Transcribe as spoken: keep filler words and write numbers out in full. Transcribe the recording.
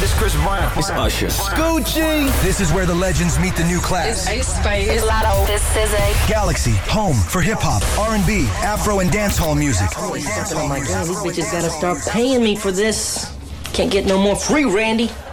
This Chris Brown. It's Usher. Gucci. This is where the legends meet the new class. It's Ace Spade. It's Lotto. This is a Galaxy, home for hip-hop, R and B, Afro, and dancehall music. Oh my God, these bitches gotta start paying me for this. Can't get no more free, Randy.